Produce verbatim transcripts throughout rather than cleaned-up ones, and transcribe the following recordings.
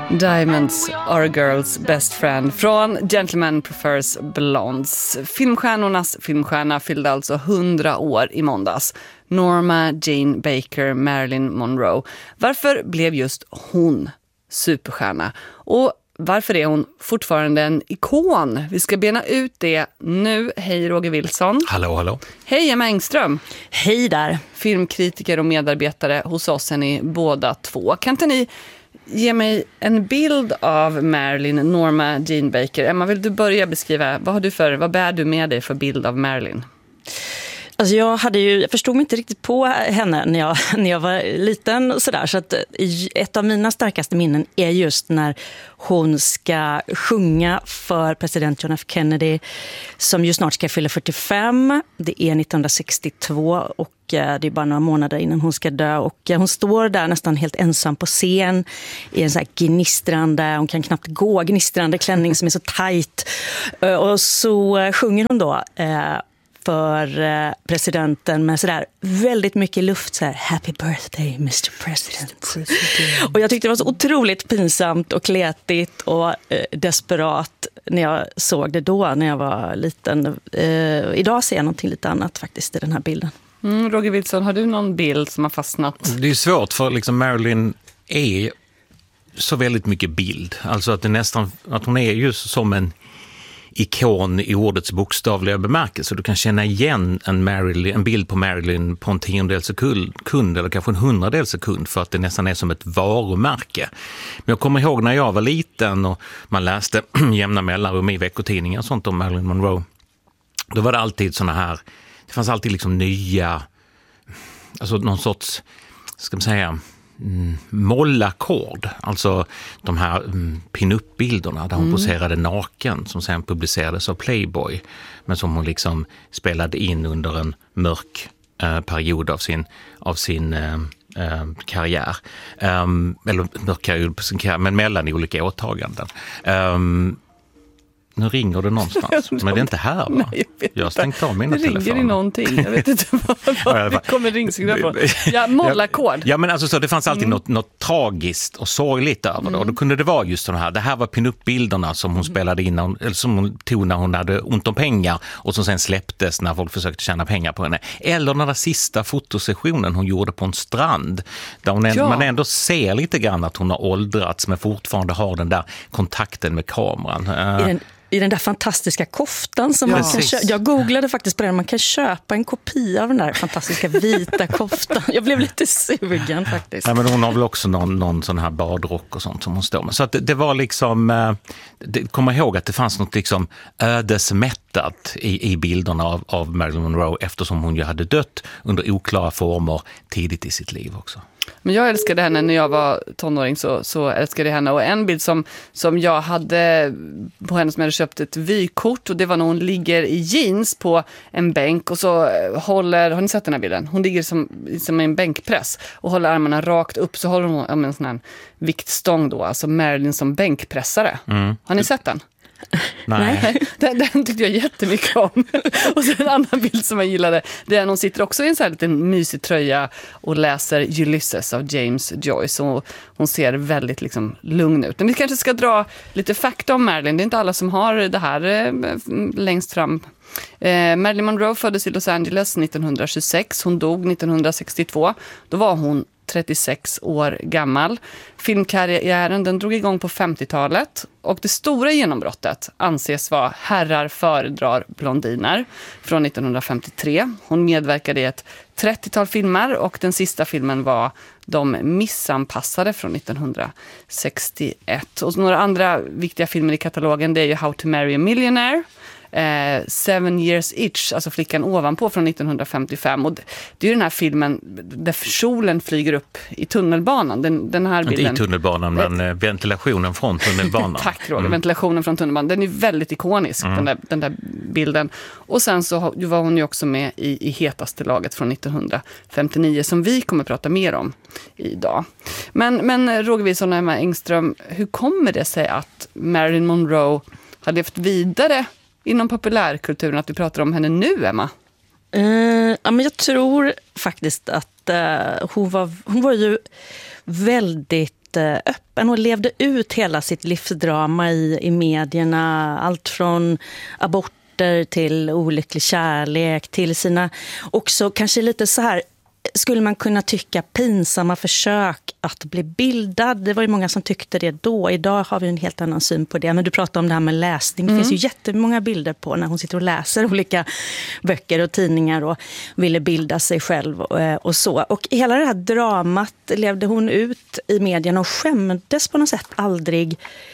Diamonds are a girl's best friend från Gentleman Prefers Blondes. Filmstjärnornas filmstjärna fyllde alltså hundra år i måndags. Norma Jean Baker Marilyn Monroe. Varför blev just hon superstjärna? Och varför är hon fortfarande en ikon? Vi ska bena ut det nu. Hej Roger Wilson. Hallå, hallå. Hej Emma Engström. Hej där. Filmkritiker och medarbetare hos oss är ni båda två. Kan inte ni ge mig en bild av Marilyn, Norma Jean Baker? Emma, vill du börja beskriva, vad har du för, vad bär du med dig för bild av Marilyn? Alltså jag, hade ju, jag förstod mig inte riktigt på henne när jag, när jag var liten och sådär. Så att ett av mina starkaste minnen är just när hon ska sjunga för president John F. Kennedy som ju snart ska fylla fyrtiofem. Det är nittonhundrasextiotvå och det är bara några månader innan hon ska dö. Och hon står där nästan helt ensam på scen i en så här gnistrande, hon kan knappt gå, gnistrande klänning som är så tajt. Och så sjunger hon då för presidenten med sådär väldigt mycket luft, så här, Happy birthday mister President. President. Och jag tyckte det var så otroligt pinsamt och kletigt och eh, desperat när jag såg det då, när jag var liten. Eh, idag ser jag någonting lite annat faktiskt i den här bilden. Mm, Roger Wilson, har du någon bild som har fastnat? Det är svårt för liksom Marilyn är så väldigt mycket bild. Alltså att det nästan, att hon är just som en ikon i ordets bokstavliga bemärkelse. Du kan känna igen en, Marilyn, en bild på Marilyn på en tiondels sekund eller kanske en hundradels sekund för att det nästan är som ett varumärke. Men jag kommer ihåg när jag var liten och man läste jämna mellanrum i veckotidningar och sånt om Marilyn Monroe. Då var det alltid såna här, det fanns alltid liksom nya, alltså någon sorts, ska man säga, Mm, mollackord, alltså de här mm, pin-up-bilderna där hon mm. poserade naken som sen publicerades av Playboy men som hon liksom spelade in under en mörk eh, period av sin, av sin eh, eh, karriär. Um, eller mörk period på sin karriär, men mellan olika åtaganden. Um, Nu ringer det någonstans, men det är inte här, va? Nej, jag, jag har stängt av mina telefoner. Det ringer i någonting, jag vet inte vad, vad det kommer ringsignaler från. Ja, mollackord. Ja, men alltså så det fanns alltid mm. något, något tragiskt och sorgligt över det. Mm. Och då kunde det vara just de här, det här var pin-up-bilderna som hon spelade in, eller som hon tog när hon hade ont om pengar och som sen släpptes när folk försökte tjäna pengar på henne. Eller den där sista fotosessionen hon gjorde på en strand, där hon, ja. man ändå ser lite grann att hon har åldrats men fortfarande har den där kontakten med kameran. I den I den där fantastiska koftan som ja. man kan köpa. Jag googlade faktiskt på den. Man kan köpa en kopia av den där fantastiska vita koftan. Jag blev lite sugen faktiskt. Ja, men hon har väl också någon, någon sån här badrock och sånt som hon står med. Så att det, det var liksom, det, kom ihåg att det fanns något liksom ödesmättat i, i bilderna av, av Marilyn Monroe eftersom hon ju hade dött under oklara former tidigt i sitt liv också. Men jag älskade henne när jag var tonåring, så, så älskade jag henne. Och en bild som, som jag hade på henne som jag hade köpt ett vykort, och det var när hon ligger i jeans på en bänk och så håller, har ni sett den här bilden? Hon ligger som, som en bänkpress och håller armarna rakt upp, så håller hon ja, en sån här viktstång då, alltså Marilyn som bänkpressare. Mm. Har ni sett den? Nej. Den, den tyckte jag jättemycket om. Och så en annan bild som jag gillade, det är att hon sitter också i en sån här liten mysig tröja och läser Ulysses av James Joyce, och hon ser väldigt liksom lugn ut. Men vi kanske ska dra lite fakta om Marilyn. Det är inte alla som har det här eh, längst fram. Eh, Marilyn Monroe föddes i Los Angeles nittonhundratjugosex. Hon dog nittonhundrasextiotvå. Då var hon trettiosex år gammal. Filmkarriären den drog igång på femtiotalet, och det stora genombrottet anses vara Herrar föredrar blondiner från nittonhundrafemtiotre. Hon medverkade i ett trettiotal filmer, och den sista filmen var De missanpassade från nittonhundrasextioett. Och några andra viktiga filmer i katalogen, det är ju How to Marry a Millionaire, Eh, Seven Years Itch, alltså Flickan ovanpå från nittonhundrafemtiofem, och det, det är ju den här filmen där solen flyger upp i tunnelbanan. Den, den här bilden, inte i tunnelbanan, men eh, ventilationen från tunnelbanan. Tack Roger, mm. ventilationen från tunnelbanan, den är väldigt ikonisk, mm. den, där, den där bilden. Och sen så var hon ju också med i, i hetaste laget från nittonhundrafemtionio, som vi kommer att prata mer om idag. Men, men Roger Wilson och Emma Engström, hur kommer det sig att Marilyn Monroe har levt vidare inom populärkulturen, att vi pratar om henne nu, Emma? Uh, ja, men jag tror faktiskt att uh, hon, var, hon var ju väldigt väldigt eh, öppen och levde ut hela sitt livsdrama i, i medierna. Allt från aborter till olycklig kärlek till sina också kanske lite så här, skulle man kunna tycka, pinsamma försök att bli bildad. Det var ju många som tyckte det då. Idag har vi en helt annan syn på det. Men du pratade om det här med läsning. Det mm. finns ju jättemånga bilder på när hon sitter och läser olika böcker och tidningar och ville bilda sig själv och, och så. Och hela det här dramat levde hon ut i medierna och skämdes på något sätt aldrig,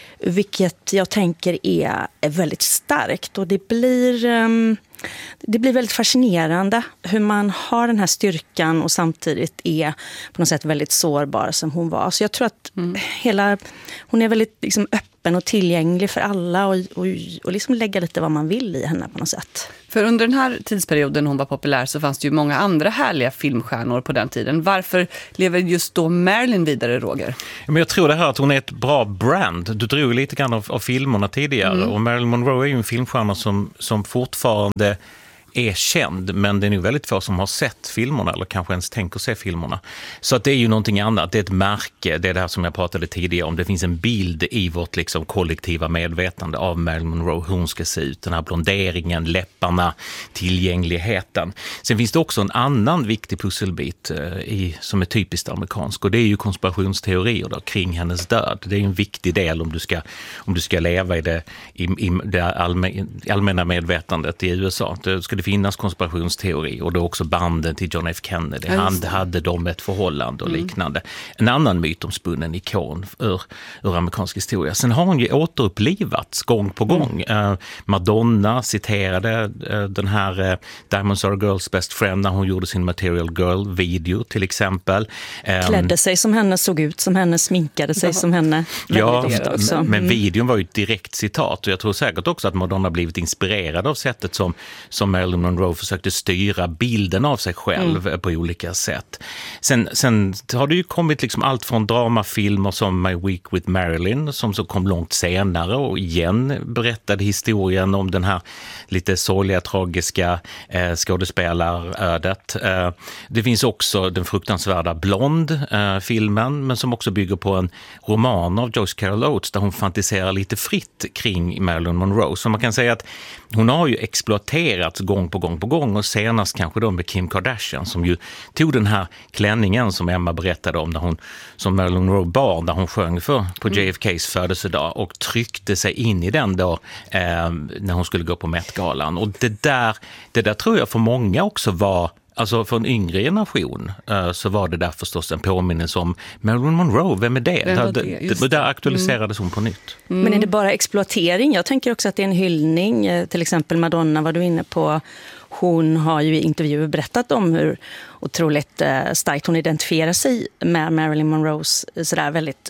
vilket jag tänker är väldigt starkt. Och det blir... Um, Det blir väldigt fascinerande hur man har den här styrkan och samtidigt är på något sätt väldigt sårbar som hon var. Så jag tror att mm. hela, hon är väldigt liksom öppen och tillgänglig för alla och, och, och liksom lägga lite vad man vill i henne på något sätt. För under den här tidsperioden hon var populär så fanns det ju många andra härliga filmstjärnor på den tiden. Varför lever just då Marilyn vidare, Roger? Men jag tror det här att hon är ett bra brand. Du drog lite grann av, av filmerna tidigare mm. och Marilyn Monroe är ju en filmstjärna som, som fortfarande är känd, men det är nog väldigt få som har sett filmerna eller kanske ens tänker se filmerna. Så att det är ju någonting annat, det är ett märke, det är det här som jag pratade tidigare om. Det finns en bild i vårt liksom kollektiva medvetande av Marilyn Monroe, hur hon ska se ut, den här blonderingen, läpparna, tillgängligheten. Sen finns det också en annan viktig pusselbit eh, i, som är typiskt amerikansk, och det är ju konspirationsteorier då, kring hennes död. Det är en viktig del om du ska, om du ska leva i det, i, i det allmän, allmänna medvetandet i U S A. Det ska det finnas konspirationsteori och då också banden till John F. Kennedy. Han hade de ett förhållande och liknande. Mm. En annan mytomspunnen ikon ur, ur amerikansk historia. Sen har hon ju återupplivats gång på gång. Mm. Uh, Madonna citerade uh, den här uh, Diamonds Are a Girl's Best Friend när hon gjorde sin Material Girl-video till exempel. Um, Klädde sig som henne, såg ut som henne, sminkade sig ja. som henne. Ja, också. Men, men videon var ju ett direkt citat och jag tror säkert också att Madonna blivit inspirerad av sättet som, som Marilyn Monroe försökte styra bilden av sig själv mm. på olika sätt. Sen, sen har det ju kommit liksom allt från dramafilmer som My Week with Marilyn som så kom långt senare och igen berättade historien om den här lite sorgliga, tragiska eh, skådespelarödet. Eh, det finns också den fruktansvärda Blond-filmen eh, men som också bygger på en roman av Joyce Carol Oates där hon fantiserar lite fritt kring Marilyn Monroe. Så man kan säga att hon har ju exploaterats gång på gång på gång och senast kanske då med Kim Kardashian som ju tog den här klänningen som Emma berättade om när hon, som Marilyn Monroe bar där hon sjöng för på J F K:s födelsedag och tryckte sig in i den då eh, när hon skulle gå på Met-galan. Och det där, det där tror jag för många också var, alltså för en yngre generation uh, så var det där förstås en påminnelse om Marilyn Monroe, vem är det? Vem var det? Det, det där aktualiserades mm. hon på nytt. Mm. Men är det bara exploatering? Jag tänker också att det är en hyllning, till exempel Madonna var du inne på. Hon har ju i intervjuer berättat om hur otroligt uh, starkt hon identifierar sig med Marilyn Monroes sådär väldigt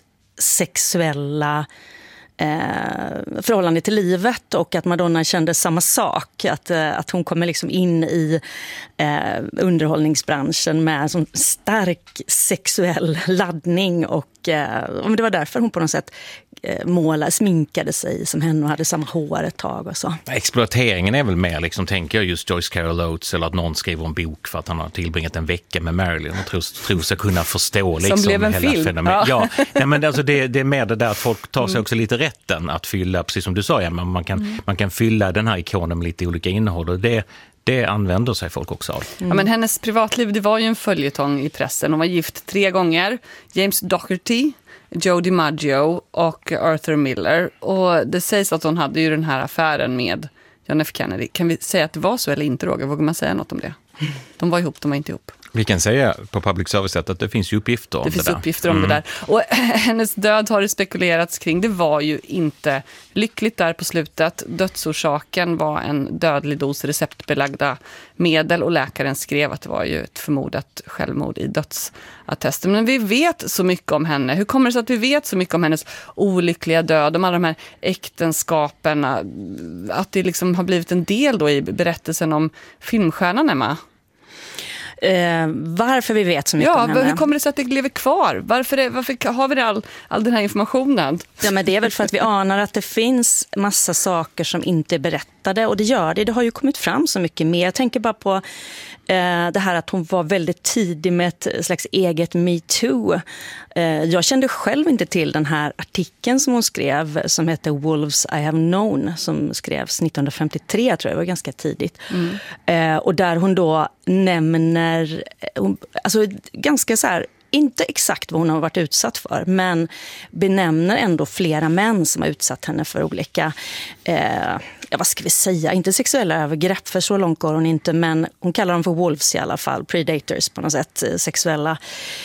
sexuella Eh, förhållande till livet och att Madonna kände samma sak, att, eh, att hon kommer liksom in i eh, underhållningsbranschen med en sån stark sexuell laddning och eh, det var därför hon på något sätt eh, målade, sminkade sig som henne och hade samma hår ett tag och så. Exploateringen är väl mer liksom, tänker jag just Joyce Carol Oates eller att någon skriver en bok för att han har tillbringat en vecka med Marilyn och tror, tror sig kunna förstå liksom, som blev en hela film. Fenomen. Ja. Ja, nej, men alltså det, det är mer det där att folk tar sig också lite rätten att fylla, precis som du sa, ja, man, kan, mm. man kan fylla den här ikonen med lite olika innehåll och det, det använder sig folk också av. Mm. Ja, men hennes privatliv, det var ju en följetong i pressen. Hon var gift tre gånger. James Doherty, Joe DiMaggio och Arthur Miller. Och det sägs att hon hade ju den här affären med John F. Kennedy. Kan vi säga att det var så eller inte, Roger? Vågar man säga något om det? De var ihop, de var inte ihop. Vi kan säga på public service att det finns uppgifter om det, det finns där. uppgifter om mm. det där. Och hennes död har det spekulerats kring. Det var ju inte lyckligt där på slutet. Dödsorsaken var en dödlig dos receptbelagda medel och läkaren skrev att det var ju ett förmodat självmord i dödsattesten. Men vi vet så mycket om henne. Hur kommer det sig att vi vet så mycket om hennes olyckliga död, om alla de här äktenskapen, att det liksom har blivit en del då i berättelsen om filmstjärnan Emma? eh, varför vi vet så mycket ja, om henne. Hur kommer det sig att det lever kvar? Varför, är, varför har vi all, all den här informationen? Ja, men det är väl för att vi anar att det finns massa saker som inte är berättade, och det gör det. Det har ju kommit fram så mycket mer. Jag tänker bara på eh, det här att hon var väldigt tidig med ett slags eget Me Too. Eh, jag kände själv inte till den här artikeln som hon skrev som heter Wolves I Have Known, som skrevs nittonhundrafemtiotre, tror jag, det var ganska tidigt. Mm. Eh, och där hon då nämner, hon, alltså ganska så här, inte exakt vad hon har varit utsatt för, men benämner ändå flera män som har utsatt henne för olika, eh, ja, vad ska vi säga, inte sexuella övergrepp, för så långt går hon inte, men hon kallar dem för wolves i alla fall, predators på något sätt, sexuella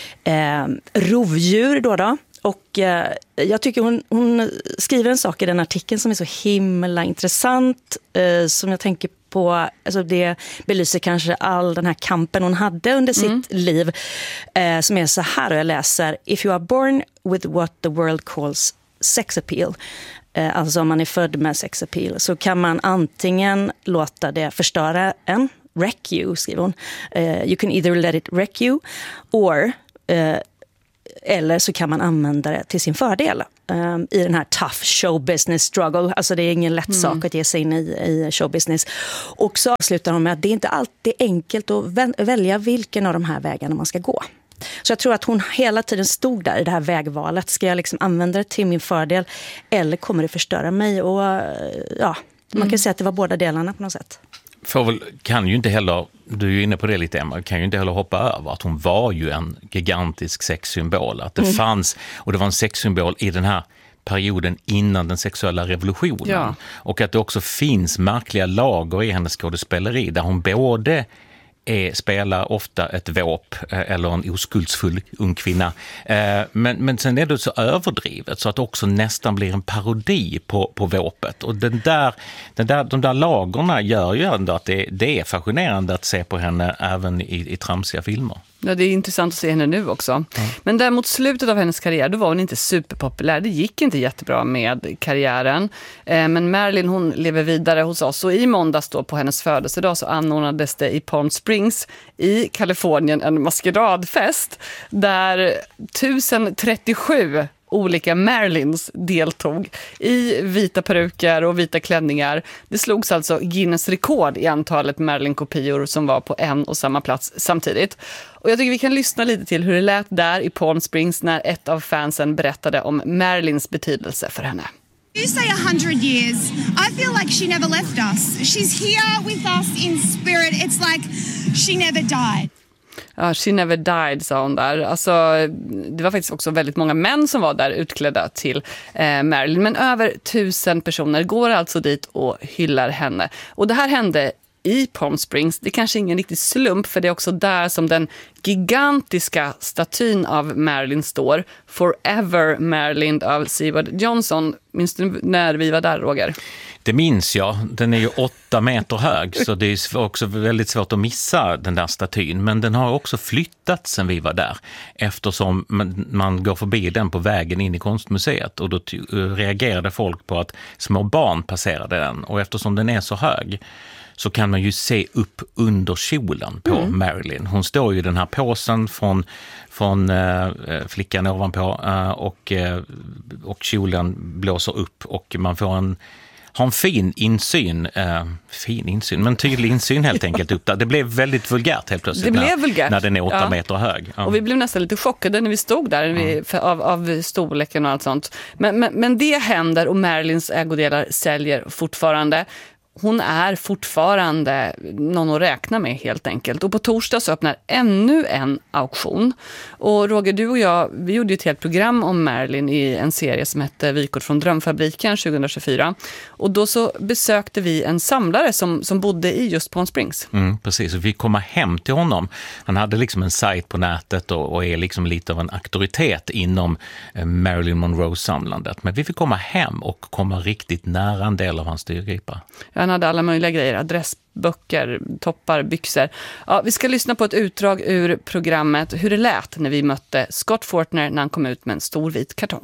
eh, rovdjur då då. Och eh, jag tycker hon, hon skriver en sak i den artikeln som är så himla intressant, eh, som jag tänker på, alltså det belyser kanske all den här kampen hon hade under mm. sitt liv, eh, som är så här, och jag läser: If you are born with what the world calls sex appeal, eh, alltså om man är född med sex appeal, så kan man antingen låta det förstöra en, wreck you, skriver hon. Eh, you can either let it wreck you, or eh, eller så kan man använda det till sin fördel um, i den här tough show business struggle. Alltså det är ingen lätt mm. sak att ge sig in i, i show business. Och så avslutar de med att det är inte alltid enkelt att vä- välja vilken av de här vägarna man ska gå. Så jag tror att hon hela tiden stod där i det här vägvalet. Ska jag liksom använda det till min fördel, eller kommer det förstöra mig? Och ja, man kan mm. säga att det var båda delarna på något sätt. Får väl, kan ju inte heller, du är ju inne på det lite, Emma, kan ju inte heller hoppa över att hon var ju en gigantisk sexsymbol. Att det mm. fanns, och det var en sexsymbol i den här perioden innan den sexuella revolutionen. Ja. Och att det också finns märkliga lager i hennes skådespeleri där hon både är, spelar ofta ett våp eller en oskuldsfull ung kvinna. Men, men sen är det så överdrivet så att det också nästan blir en parodi på, på våpet. Och den där, den där, de där lagerna gör ju ändå att det, det är fascinerande att se på henne även i, i tramsiga filmer. Ja, det är intressant att se henne nu också. Mm. Men där mot slutet av hennes karriär, då var hon inte superpopulär. Det gick inte jättebra med karriären. Eh, men Marilyn, hon lever vidare hos oss. Och i måndags då på hennes födelsedag så anordnades det i Palm Springs i Kalifornien en maskeradfest där tusen trettiosju olika Marilyns deltog i vita peruker och vita klänningar. Det slogs alltså Guinness rekord i antalet Marilyn-kopior som var på en och samma plats samtidigt. Och jag tycker vi kan lyssna lite till hur det lät där i Palm Springs när ett av fansen berättade om Marilyns betydelse för henne. You say a hundred years, I feel like she never left us. She's here with us in spirit. It's like she never died. Ja, she never died, sa hon där. Alltså, det var faktiskt också väldigt många män som var där utklädda till eh, Marilyn. Men över tusen personer går alltså dit och hyllar henne. Och det här hände i Palm Springs. Det är kanske ingen riktig slump, för det är också där som den gigantiska statyn av Marilyn står. Forever Marilyn av Seward Johnson. Minns du när vi var där, Roger? Det minns jag. Den är ju åtta meter hög, så det är också väldigt svårt att missa den där statyn. Men den har också flyttat sen vi var där, eftersom man, man går förbi den på vägen in i konstmuseet. Och då t- reagerade folk på att små barn passerade den. Och eftersom den är så hög så kan man ju se upp under kjolen på mm. Marilyn. Hon står ju i den här påsen från, från äh, flickan ovanpå äh, och, äh, och kjolen blåser upp och man får en har en fin insyn, äh, fin insyn, men tydlig insyn helt enkelt upp där. Det blev väldigt vulgärt helt plötsligt. Det blev när, vulgärt. när den är åtta ja. meter hög. Ja. Och vi blev nästan lite chockade när vi stod där mm. vi, för, av, av storleken och allt sånt. Men, men, men det händer och Marilyns ägodelar säljer fortfarande. Hon är fortfarande någon att räkna med helt enkelt. Och på torsdag så öppnar ännu en auktion. Och Roger, du och jag, vi gjorde ju ett helt program om Marilyn i en serie som hette Vykort från drömfabriken tjugohundratjugofyra. Och då så besökte vi en samlare som, som bodde i just Palm Springs. Mm, precis, och vi kom hem till honom. Han hade liksom en sajt på nätet och, och är liksom lite av en auktoritet inom eh, Marilyn Monroe-samlandet. Men vi fick komma hem och komma riktigt nära en del av hans dyrgripa. Han hade alla möjliga grejer, adressböcker, toppar, byxor. Ja, vi ska lyssna på ett utdrag ur programmet hur det lät när vi mötte Scott Fortner när han kom ut med en stor vit kartong.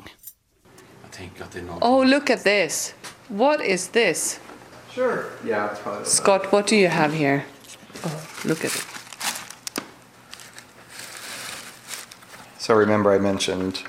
Jag tänker att det är något... Oh, look at this. What is this? Sure. Yeah, it's probably... Scott, what do you have here? Oh, look at it. So remember I mentioned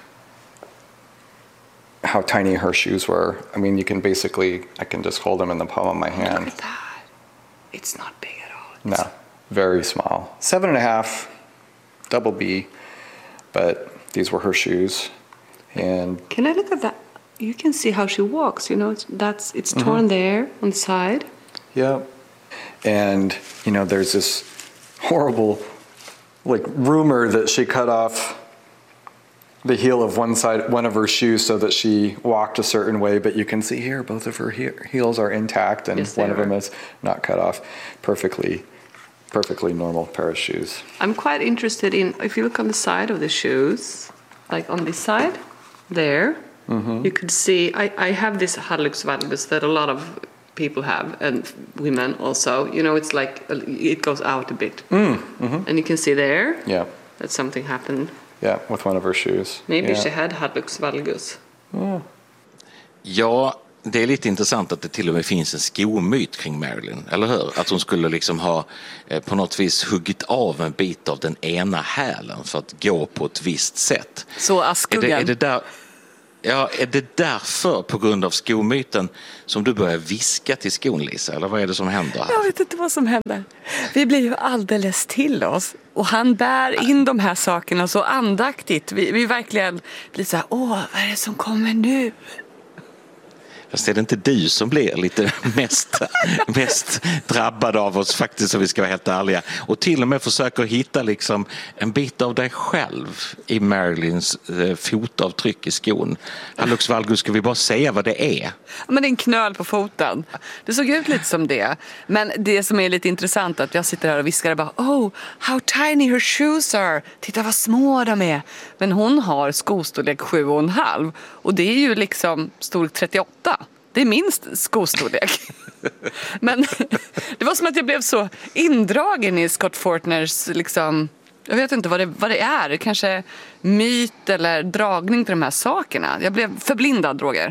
how tiny her shoes were. I mean, you can basically, I can just hold them in the palm of my hand. Look at that. It's not big at all. No, very small. Seven and a half, double B, but these were her shoes. And can I look at that? You can see how she walks, you know, it's, that's, it's torn mm-hmm. there on the side. Yeah. And, you know, there's this horrible, like, rumor that she cut off the heel of one side, one of her shoes, so that she walked a certain way. But you can see here, both of her he- heels are intact, and yes, one of are. them is not cut off. Perfectly, perfectly normal pair of shoes. I'm quite interested in, if you look on the side of the shoes, like on this side, there, mm-hmm. you could see, I, I have this hallux valgus that a lot of people have, and women also. You know, it's like, it goes out a bit. Mm, mm-hmm. And you can see there yeah. that something happened. Yeah, with one of her shoes. Maybe yeah. she had hallux valgus. Mm. Ja, det är lite intressant att det till och med finns en skomyt kring Marilyn, eller hur? Att hon skulle liksom ha eh, på något vis huggit av en bit av den ena hälen för att gå på ett visst sätt. Så Askungen. Är det, är det där, ja, är det därför, på grund av skomyten, som du börjar viska till skon, Lisa? Eller vad är det som händer här? Jag vet inte vad som händer. Vi blir ju alldeles till oss. Och han bär in de här sakerna så andaktigt. Vi, vi verkligen blir så här, åh, vad är det som kommer nu? Fast är det inte du som blir lite mest, mest drabbad av oss faktiskt, om vi ska vara helt ärliga? Och till och med försöker hitta liksom en bit av dig själv i Marilyns eh, fotavtryck i skon. Hallux valgus, ska vi bara säga vad det är? Men det är en knöl på foten. Det såg ut lite som det. Men det som är lite intressant är att jag sitter här och viskar och bara, oh, how tiny her shoes are. Titta vad små de är. Men hon har skostorlek sju och en halv. Och det är ju liksom storlek trettioåtta. Det är minst skostorlek. Men det var som att jag blev så indragen i Scott Fortners liksom, jag vet inte vad det, vad det är. Kanske myt eller dragning till de här sakerna. Jag blev förblindad, Roger.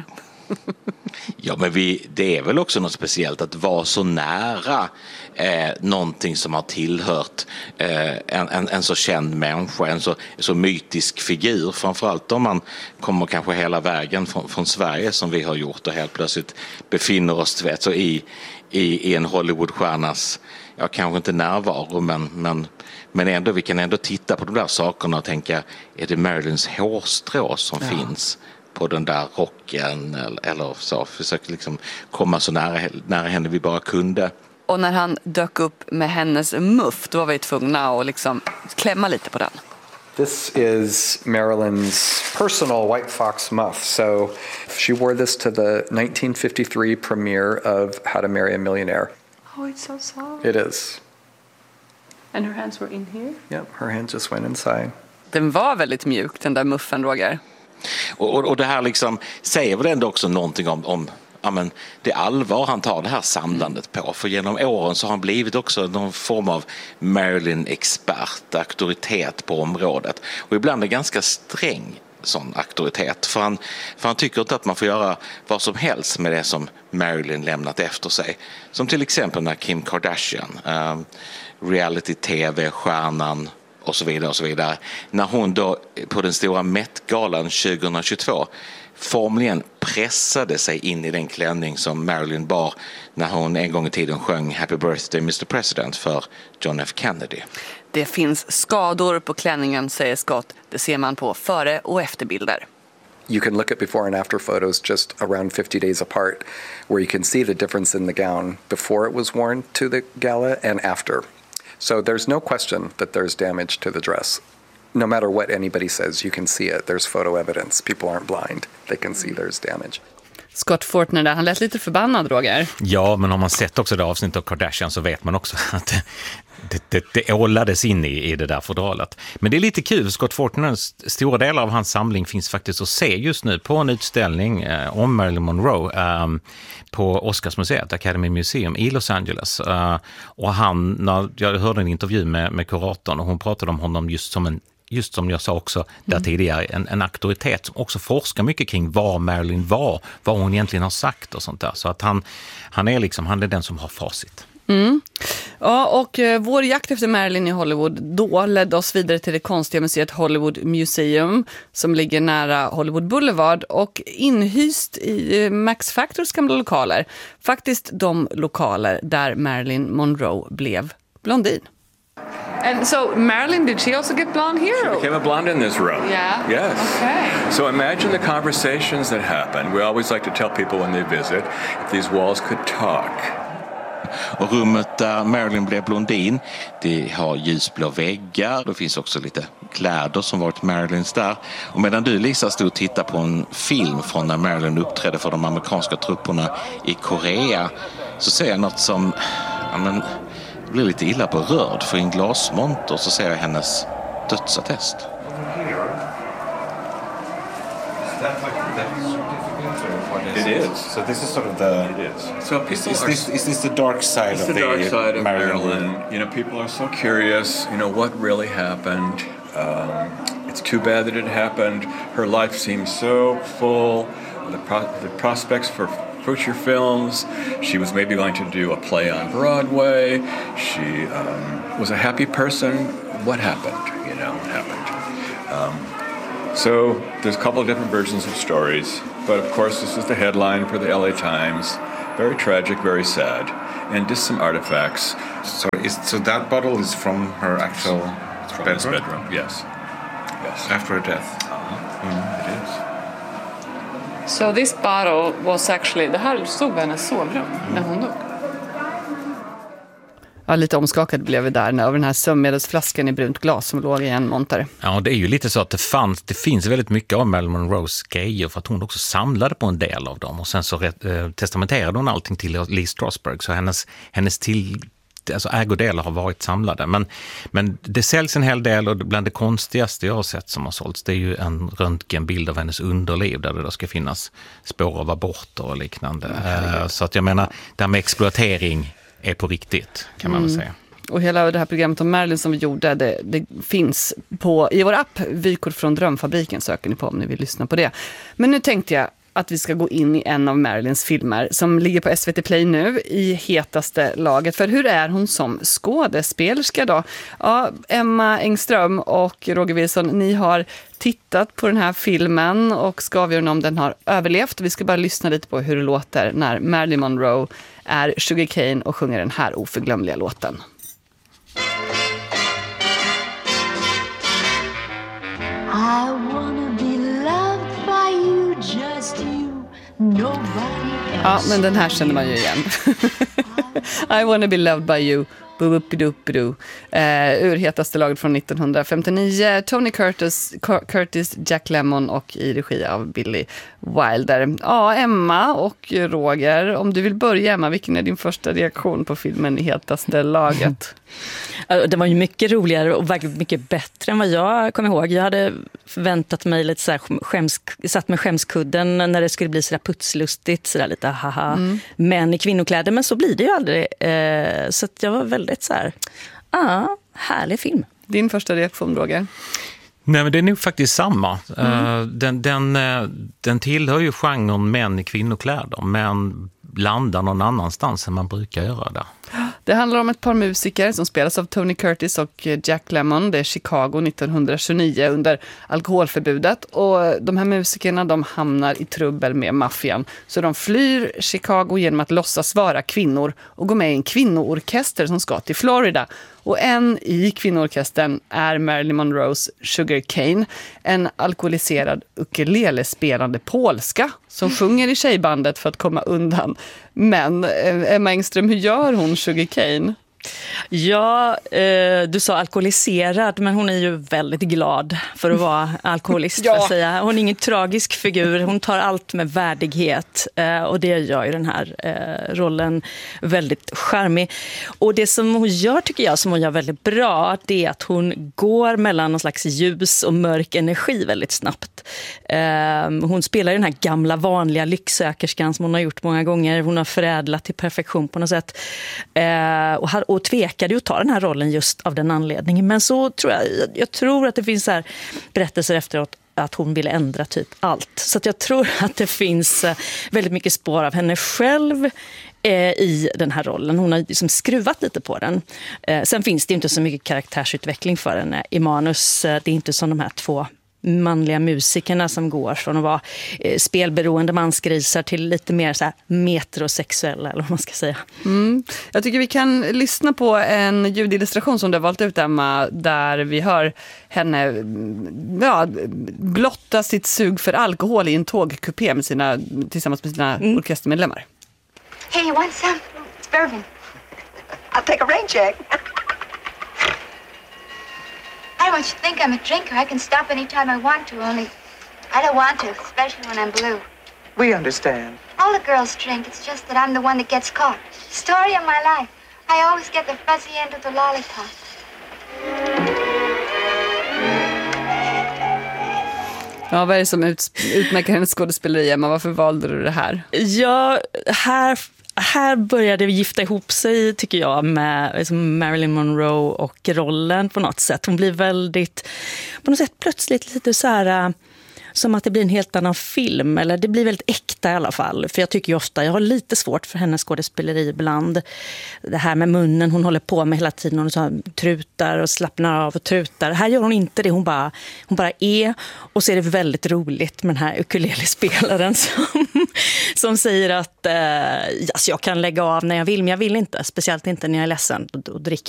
Ja, men vi, det är väl också något speciellt att vara så nära eh, någonting som har tillhört eh, en, en, en så känd människa, en så, så mytisk figur, framförallt om man kommer kanske hela vägen från, från Sverige som vi har gjort och helt plötsligt befinner oss vet, så i, i, i en Hollywoodstjärnas, ja, kanske inte närvaro, men, men, men ändå, vi kan ändå titta på de där sakerna och tänka, är det Marilyns hårstrå som ja. finns på den där rocken eller, eller så, försökte liksom komma så nära, nära henne vi bara kunde. Och när han dök upp med hennes muff, då var vi tvungna att liksom klämma lite på den. This is Marilyn's personal White Fox muff. So she wore this to the nineteen fifty-three premiere of How to Marry a Millionaire. Oh, it's so soft. It is. And her hands were in here? Yep, her hands just went inside. Den var väldigt mjuk, den där muffen, Roger. Och, och, och det här liksom säger väl ändå också någonting om, om ja, men det allvar han tar det här samlandet på. För genom åren så har han blivit också någon form av Marilyn-expert, auktoritet på området. Och ibland är ganska sträng sån auktoritet. För han, för han tycker inte att man får göra vad som helst med det som Marilyn lämnat efter sig. Som till exempel när Kim Kardashian, um, reality-tv-stjärnan och så vidare och så vidare. När hon då på den stora Met-galan tjugohundratjugotvå formligen pressade sig in i den klänning som Marilyn bar när hon en gång i tiden sjöng Happy Birthday mister President för John F. Kennedy. Det finns skador på klänningen, säger Scott. Det ser man på före- och efterbilder. You can look at before and after photos just around fifty days apart where you can see the difference in the gown before it was worn to the gala and after. So there's no question that there's damage to the dress. No matter what anybody says, you can see it. There's photo evidence. People aren't blind. They can see there's damage. Scott Fortner där, han lät lite förbannad, Roger. Ja, men om man sett också det avsnittet av Kardashian så vet man också att det, det, det ålades in i, i det där fodralet. Men det är lite kul, Scott Fortners stora delar av hans samling finns faktiskt att se just nu på en utställning eh, om Marilyn Monroe eh, på Oscarsmuseet, Academy Museum i Los Angeles. Eh, och han, när jag hörde en intervju med, med kuratorn och hon pratade om honom just som en just som jag sa också där tidigare, en, en auktoritet som också forskar mycket kring vad Marilyn var, vad hon egentligen har sagt och sånt där. Så att han, han är liksom, han är den som har facit. Mm. Ja, och eh, vår jakt efter Marilyn i Hollywood då ledde oss vidare till det konstiga museet Hollywood Museum som ligger nära Hollywood Boulevard och inhyst i eh, Max Factors gamla lokaler. Faktiskt de lokaler där Marilyn Monroe blev blondin. And so Marilyn, did she also get blonde here? She became a blonde in this room. Yeah? Yes. Okay. So imagine the conversations that happened. We always like to tell people when they visit if these walls could talk. Och rummet där Marilyn blev blondin, det har ljusblå väggar. Det finns också lite kläder som varit Marilyns där. Och medan du, Lisa, stod och tittade på en film från när Marilyn uppträdde för de amerikanska trupperna i Korea, så ser jag något som... Ja, men, jag blir lite illa berörd, för i en glasmonter så ser jag hennes dödsattest. It is. So this is sort of the. It is. So people Is are, this is this the dark side it's of the the dark side of Marilyn? Marilyn. You know, people are so curious. You know, what really happened? Um, it's too bad that it happened. Her life seems so full. The, pro- the prospects for future films. She was maybe going to do a play on Broadway. She um, was a happy person. What happened? You know, what happened? Um, so there's a couple of different versions of stories. But of course, this is the headline for the L A Times. Very tragic, very sad. And just some artifacts. So is so that bottle is from her actual From bedroom? this bedroom, yes. Yes. After her death. Uh-huh. Mm, it is. So this bottle was actually, det här stod i hennes sovrum när hon dog. Ja, lite omskakad blev vi där över den här sömnmedelsflaskan i brunt glas som låg i en monter. Ja, det är ju lite så att det, fanns, det finns väldigt mycket av Marilyn Monroes grejer för att hon också samlade på en del av dem och sen så eh, testamenterade hon allting till Lee Strasberg, så hennes, hennes till, alltså ägodelar har varit samlade. Men, men det säljs en hel del, och bland det konstigaste jag har sett som har sålts, det är ju en röntgenbild av hennes underliv där det då ska finnas spår av aborter och liknande. Mm. Så att jag menar, det här med exploatering är på riktigt, kan man väl säga. Och hela det här programmet om Marilyn som vi gjorde, det, det finns på, i vår app Vykort från Drömfabriken, söker ni på om ni vill lyssna på det. Men nu tänkte jag att vi ska gå in i en av Marilyns filmer som ligger på S V T Play nu i hetaste laget. För hur är hon som skådespelerska då? Ja, Emma Engström och Roger Wilson, ni har tittat på den här filmen och ska avgöra om den har överlevt. Vi ska bara lyssna lite på hur det låter när Marilyn Monroe är Sugarcane och sjunger den här oförglömliga låten. I wanna be loved by you, just you, nobody else. Ja, men den här känner man ju igen. I wanna be loved by you. Uh, ur hetaste laget från nittonhundrafemtionio. Tony Curtis, Curtis, Jack Lemmon och i regi av Billy Wilder. Ja, Emma och Roger, om du vill börja, Emma, vilken är din första reaktion på filmen i hetaste laget? Det var ju mycket roligare och verkligen mycket bättre än vad jag kom ihåg. Jag hade förväntat mig lite så här skäms, satt med skämskudden när det skulle bli så där putslustigt, så där lite haha, mm. men i kvinnokläder, men så blir det ju aldrig. Eh, så att jag var väldigt så här, ja, ah, härlig film. Din första reaktion, Roger? Nej, men det är nog faktiskt samma. Mm. Uh, den, den, uh, den tillhör ju genren män i kvinnokläder, men landar någon annanstans än man brukar göra där. Det handlar om ett par musiker som spelas av Tony Curtis och Jack Lemmon. Det är Chicago nittonhundratjugonio under alkoholförbudet. Och de här musikerna, de hamnar i trubbel med maffian. Så de flyr Chicago genom att låtsas vara kvinnor och gå med i en kvinnoorkester som ska till Florida. Och en i kvinnoorkestern är Marilyn Monroes Sugarcane, en alkoholiserad ukulele-spelande polska som sjunger i tjejbandet för att komma undan. Men Emma Engström, hur gör hon Sugarcane? Ja, eh, du sa alkoholiserad, men hon är ju väldigt glad för att vara alkoholist. ja. för att säga. Hon är ingen tragisk figur, hon tar allt med värdighet eh, och det gör ju den här eh, rollen väldigt charmig. Och det som hon gör, tycker jag, som hon gör väldigt bra, det är att hon går mellan någon slags ljus och mörk energi väldigt snabbt. Eh, hon spelar den här gamla vanliga lycksökerskan som hon har gjort många gånger. Hon har förädlat till perfektion på något sätt. Eh, och har och tvekade ju att ta den här rollen just av den anledningen. Men så tror jag, jag tror att det finns så här berättelser efteråt att hon ville ändra typ allt. Så att jag tror att det finns väldigt mycket spår av henne själv eh, i den här rollen. Hon har liksom skruvat lite på den. Eh, sen finns det inte så mycket karaktärsutveckling för henne i manus. Eh, det är inte som de här två manliga musikerna som går från att vara eh, spelberoende mansgrisar till lite mer så här metrosexuella, eller vad man ska säga. Mm. Jag tycker vi kan lyssna på en ljudillustration som du har valt ut, Emma, där vi hör henne ja, blotta sitt sug för alkohol i en tågkupé med sina, tillsammans med sina mm. orkestermedlemmar. Hey, you want some? It's bourbon. I'll take a rain check. I don't want you to think I'm a drinker. I can stop anytime I want to, only I don't want to, especially when I'm blue. We understand. All the girls drink. It's just that I'm the one that gets caught. Story of my life. I always get the fuzzy end of the lollipop. Ja, vad är det som ut, utmärker hennes skådespeleri, Emma? Varför valde du det här? Ja, här... Här började vi gifta ihop sig, tycker jag, med liksom Marilyn Monroe och rollen på något sätt. Hon blir väldigt, på något sätt plötsligt lite så här, som att det blir en helt annan film. Eller det blir väldigt äkta i alla fall. För jag tycker ju ofta, jag har lite svårt för hennes skådespeleri ibland. Det här med munnen hon håller på med hela tiden. Hon så trutar och slappnar av och trutar. Här gör hon inte det, hon bara, hon bara är. Och så är det väldigt roligt med den här ukulelespelaren som, som säger att eh, alltså jag kan lägga av när jag vill, men jag vill inte. Speciellt inte när jag är ledsen och, och dricker.